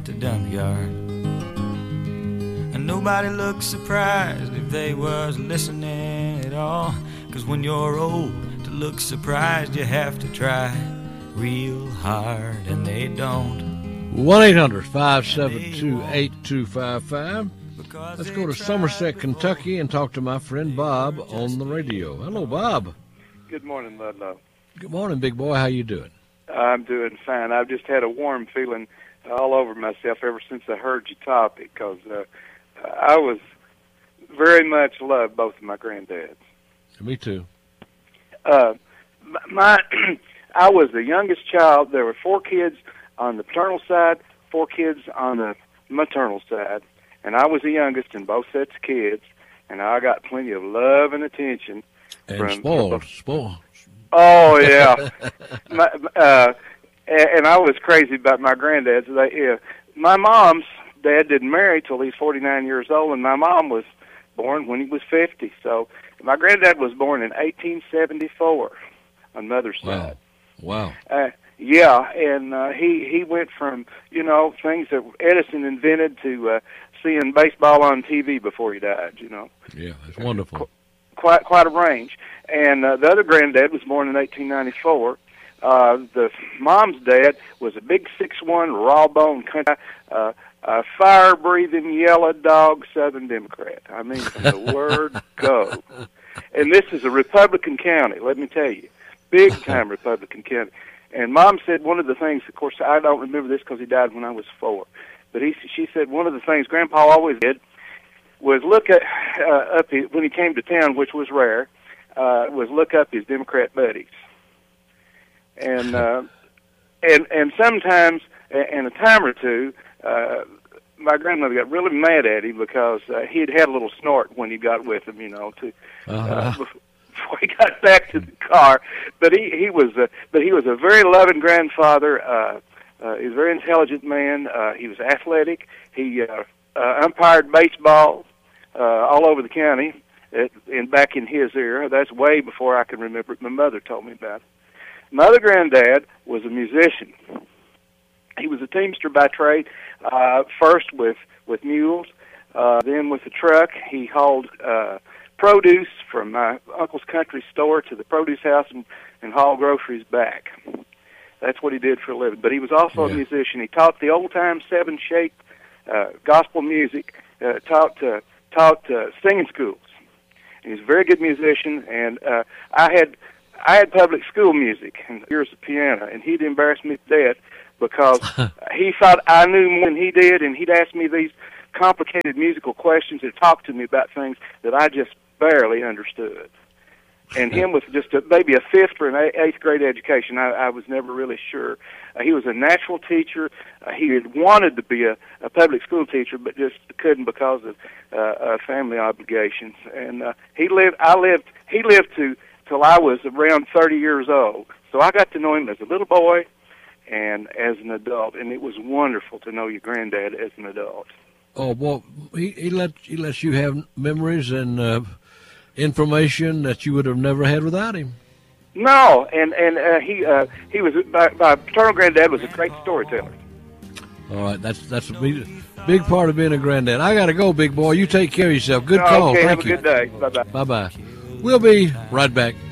the dump yard. And nobody looked surprised if they was listening at all, 'cause when you're old to look surprised you have to try real hard, and they don't. 1-800-572-8255. Let's go to Somerset, Kentucky, and talk to my friend Bob on the radio. Hello, Bob. Good morning, Ludlow. Good morning, big boy. How you doing? I'm doing fine. I've just had a warm feeling all over myself ever since I heard your topic, because I was very much loved both of my granddads. Me too. I was the youngest child. There were 4 kids on the paternal side, 4 kids on the maternal side, and I was the youngest in both sets of kids, and I got plenty of love and attention. And spoiled. Oh, yeah. And I was crazy about my granddads. My mom's dad didn't marry till he's 49 years old, and my mom was born when he was 50. So my granddad was born in 1874 on mother's side. Wow. Yeah, and he went from, things that Edison invented to seeing baseball on TV before he died, Yeah, it's wonderful. Quite a range. And the other granddad was born in 1894. The mom's dad was a big 6'1", raw-boned country, fire-breathing, yellow dog Southern Democrat. I mean, from the word go. And this is a Republican county, let me tell you. Big-time Republican county. And Mom said one of the things, of course, I don't remember this because he died when I was 4, but she said one of the things Grandpa always did was look at when he came to town, which was rare, was look up his Democrat buddies, and sometimes, in a time or two, my grandmother got really mad at him because he'd had a little snort when he got with him, before he got back to the car. But he was a very loving grandfather. He was a very intelligent man. He was athletic. He umpired baseball all over the county, back in his era. That's way before I can remember it. My mother told me about it. My other granddad was a musician. He was a teamster by trade, first with mules, then with a truck. He hauled produce from my uncle's country store to the produce house and hauled groceries back. That's what he did for a living. But he was also a musician. He taught the old-time 7/8 gospel music, taught singing schools. He was a very good musician, and I had public school music and years of piano, and he'd embarrass me to death because he thought I knew more than he did, and he'd ask me these complicated musical questions and talk to me about things that I just barely understood. And him with just maybe a 5th or an 8th grade education, I was never really sure. He was a natural teacher. He had wanted to be a public school teacher, but just couldn't because of family obligations. And he lived till I was around 30 years old. So I got to know him as a little boy and as an adult, and it was wonderful to know your granddad as an adult. Oh, well, he lets you have memories and information that you would have never had without him. No, and he was my paternal granddad was a great storyteller. All right, that's a big part of being a granddad. I got to go, big boy. You take care of yourself. Good call. Okay, Thank you. have a good day. Bye-bye. Bye-bye. We'll be right back.